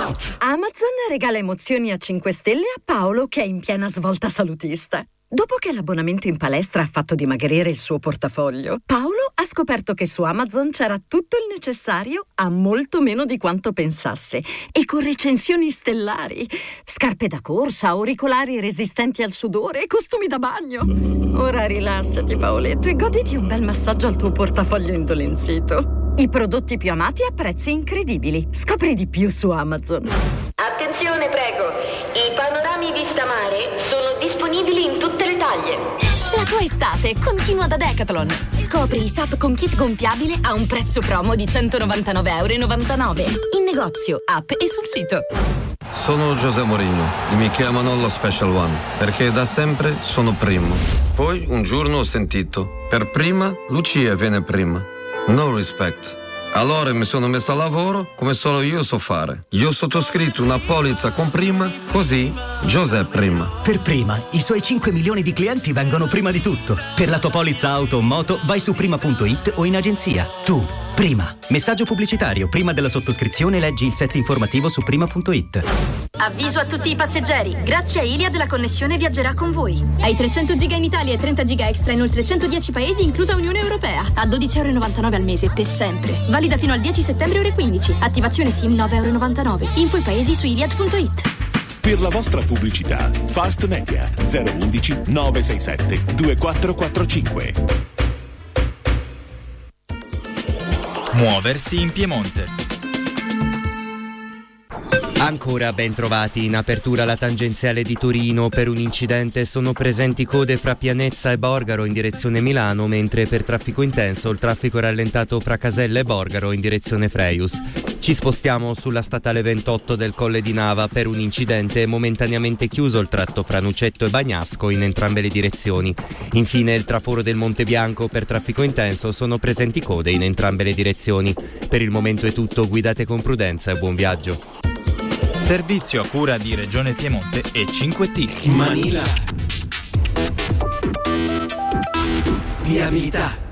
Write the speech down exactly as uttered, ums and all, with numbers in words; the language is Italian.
out! Amazon regala emozioni a cinque stelle a Paolo, che è in piena svolta salutista. Dopo che l'abbonamento in palestra ha fatto dimagrire il suo portafoglio, Paolo ha scoperto che su Amazon c'era tutto il necessario a molto meno di quanto pensasse, e con recensioni stellari. Scarpe da corsa, auricolari resistenti al sudore e costumi da bagno. Ora rilassati, Paoletto, e goditi un bel massaggio al tuo portafoglio indolenzito. I prodotti più amati a prezzi incredibili. Scopri di più su Amazon. Attenzione, prego. I panorami vista mare sono disponibili in tutte le taglie. La tua estate continua da Decathlon. Scopri i S U P con kit gonfiabile a un prezzo promo di centonovantanove e novantanove euro. In negozio, app e sul sito. Sono José Mourinho e mi chiamano lo Special One perché da sempre sono primo. Poi un giorno ho sentito: per prima Lucia viene prima. No respect. Allora mi sono messo a lavoro come solo io so fare. Io ho sottoscritto una polizza con Prima, così José Prima. Per Prima, i suoi cinque milioni di clienti vengono prima di tutto. Per la tua polizza auto o moto vai su prima punto it o in agenzia. Tu, Prima. Messaggio pubblicitario. Prima della sottoscrizione leggi il set informativo su prima punto it. Avviso a tutti i passeggeri. Grazie a Iliad la connessione viaggerà con voi. Hai trecento giga in Italia e trenta giga extra in oltre centodieci paesi, inclusa Unione Europea. A dodici e novantanove euro al mese per sempre. Valida fino al dieci settembre ore quindici. Attivazione SIM nove e novantanove euro. Info i paesi su iliad punto it. Per la vostra pubblicità, Fast Media zero undici nove sei sette due quattro quattro cinque. Muoversi in Piemonte. Ancora ben trovati. In apertura la tangenziale di Torino. Per un incidente sono presenti code fra Pianezza e Borgaro in direzione Milano, mentre per traffico intenso il traffico è rallentato fra Casella e Borgaro in direzione Freius. Ci spostiamo sulla statale ventotto del Colle di Nava. Per un incidente è momentaneamente chiuso il tratto fra Nucetto e Bagnasco in entrambe le direzioni. Infine il traforo del Monte Bianco. Per traffico intenso sono presenti code in entrambe le direzioni. Per il momento è tutto, guidate con prudenza e buon viaggio. Servizio a cura di Regione Piemonte e cinque T. Manila. Viabilità.